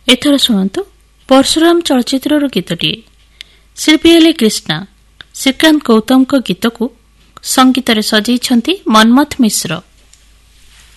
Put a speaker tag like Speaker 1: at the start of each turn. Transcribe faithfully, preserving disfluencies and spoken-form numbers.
Speaker 1: ଏଥର ଶୁଣନ୍ତୁ ପରଶୁରାମ ଚଳଚ୍ଚିତ୍ରର ଗୀତଟିଏ। ଶିଳ୍ପୀ ହେଲେ କ୍ରିଷ୍ଣା। ଶ୍ରୀକାନ୍ତ ଗୌତମଙ୍କ ଗୀତକୁ ସଙ୍ଗୀତରେ ସଜେଇଛନ୍ତି ମନ୍ମଥ ମିଶ୍ର।